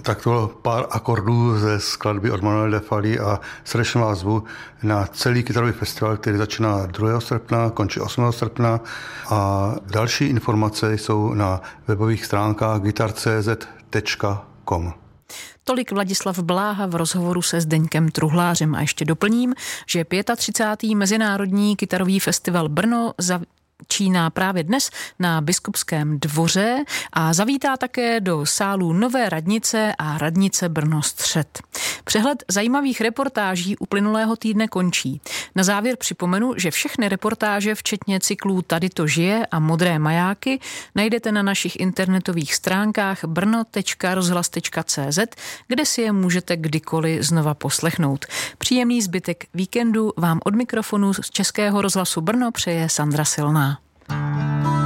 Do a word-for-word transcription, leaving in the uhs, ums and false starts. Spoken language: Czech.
Tak to bylo pár akordů ze skladby od Manuela de Falla a srdečnou vás zvu na celý kytarový festival, který začíná druhého srpna, končí osmého srpna a další informace jsou na webových stránkách guitar tečka cé zet tečka com. Tolik Vladislav Bláha v rozhovoru se Zdeňkem Truhlářem a ještě doplním, že třicátý pátý Mezinárodní kytarový festival Brno za Číná právě dnes na Biskupském dvoře a zavítá také do sálů Nové radnice a radnice Brno Střed. Přehled zajímavých reportáží uplynulého týdne končí. Na závěr připomenu, že všechny reportáže, včetně cyklů Tady to žije a Modré majáky, najdete na našich internetových stránkách brno tečka rozhlas tečka cé zet, kde si je můžete kdykoliv znova poslechnout. Příjemný zbytek víkendu vám od mikrofonu z Českého rozhlasu Brno přeje Sandra Silná.